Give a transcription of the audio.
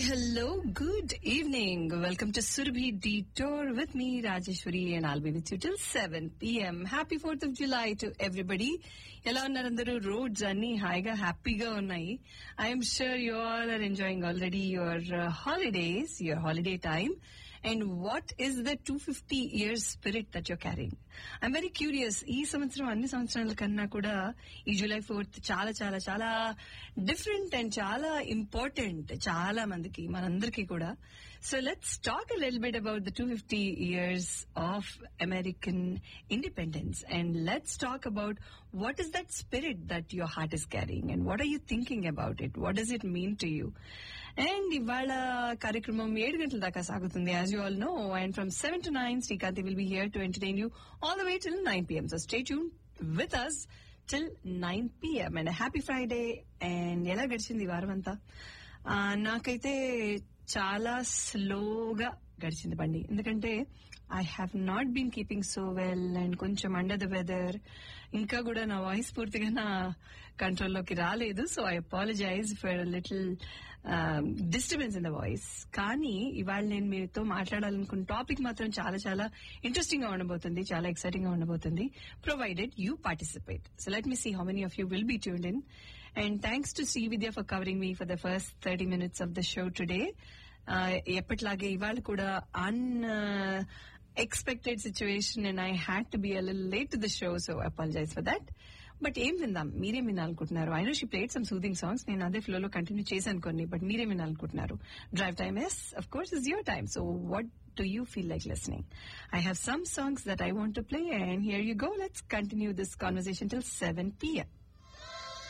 hello, good evening. Welcome to Surabhi Detour with me, Rajeshwari, and I'll be with you till 7 p.m. Happy 4th of July to everybody. ఎలా ఉన్నారు అందరూ? Roads అన్ని హాయిగా హ్యాపీగా ఉన్నాయి. I'm sure you all are enjoying already your holidays, your holiday time. And what is the 250 years spirit that you're carrying? I'm very curious. ఈ సంవత్సరం అన్ని సంవత్సరాల కన్నా కూడా ఈ జూలై 4th చాలా చాలా చాలా డిఫరెంట్ అండ్ చాలా ఇంపార్టెంట్ చాలా మందికి, మనందరికీ కూడా. So let's talk a little bit about the 250 years of American independence, and let's talk about what is that spirit that your heart is carrying and what are you thinking about it? What does it mean to you? And ఇవాళ కార్యక్రమం 7 గంటల దాకా సాగుతుంది, as you all know, and from 7 to 9 Srikanti will be here to entertain you all the way till 9 p.m. So stay tuned with us till 9 p.m. and a happy Friday. And ఎలా గడిచింది ఈ వారం అంతా? నాకైతే చాలా స్లోగా గడిచింది బండి, ఎందుకంటే I have not been keeping so well and కొంచెం అండర్ ద వెదర్. ఇంకా కూడా నా వాయిస్ పూర్తిగా నా కంట్రోల్లోకి రాలేదు. So I apologise for little disturbance in the voice. కానీ ఇవాళ నేను మీతో మాట్లాడాలనుకున్న టాపిక్ మాత్రం చాలా చాలా ఇంట్రెస్టింగ్ గా ఉండబోతుంది, చాలా ఎక్సైటింగ్ గా ఉండబోతుంది, provided you participate. So let me see how many of you will be tuned in. And thanks to Srividya for covering me for the first 30 minutes of the show today. ఎప్పటిలాగే ఇవాళ కూడా unexpected situation and I had to be a little late to the show, so I apologize for that. But ఏం విందాం, మీరేం వినాలనుకుంటున్నారు? I know she played some soothing songs, నేను అదే flow లో continue చేశాను కొన్ని, బట్ మీరేం వినాలనుకుంటున్నారు? Drive time of course is your time, so what do you feel like listening? I have some songs that I want to play and here you go. Let's continue this conversation till 7 p.m.